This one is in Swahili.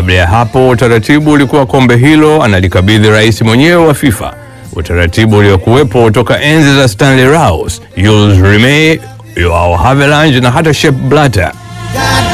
Kabla ya hapo, utaratibu ulikuwa kombe hilo analikabidhi rais mwenyewe wa FIFA, utaratibu uliokuwepo toka enzi za Stanley Rouse, Jules Rimet, Joao Havelange na hata Sepp Blatter.